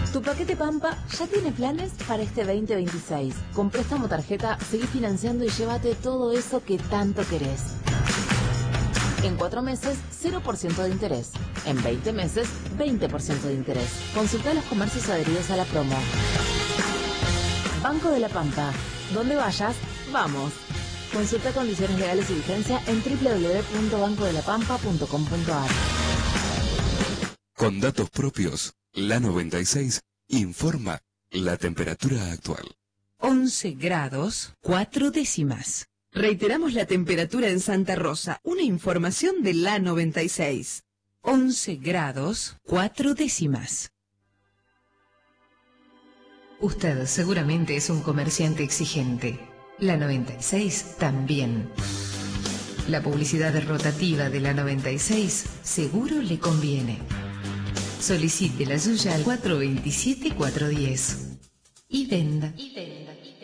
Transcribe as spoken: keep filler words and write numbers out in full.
Tu paquete Pampa ya tiene planes para este veinte veintiséis. Con préstamo tarjeta, seguí financiando y llévate todo eso que tanto querés. En cuatro meses, cero por ciento de interés. En veinte meses, veinte por ciento de interés. Consulta los comercios adheridos a la promo. Banco de la Pampa. Donde vayas, vamos. Consulta condiciones legales y vigencia en doble u doble u doble u punto banco de la pampa punto com punto a r. Con datos propios, la noventa y seis informa la temperatura actual. once grados, cuatro décimas. Reiteramos la temperatura en Santa Rosa. Una información de la noventa y seis. once grados, cuatro décimas. Usted seguramente es un comerciante exigente. La noventa y seis también. La publicidad rotativa de la noventa y seis seguro le conviene. Solicite la suya al cuatro dos siete cuatro uno cero y venda. Y venda.